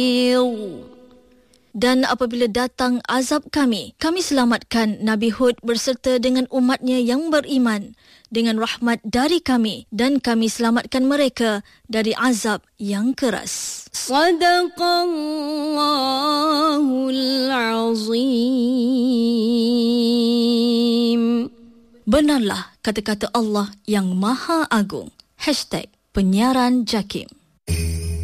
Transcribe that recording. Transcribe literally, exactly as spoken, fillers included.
Dan apabila datang azab kami, kami selamatkan Nabi Hud berserta dengan umatnya yang beriman dengan rahmat dari kami, dan kami selamatkan mereka dari azab yang keras. Sadaqallahul azim. Benarlah kata-kata Allah yang Maha Agung. Hashtag Penyiaran Jakim.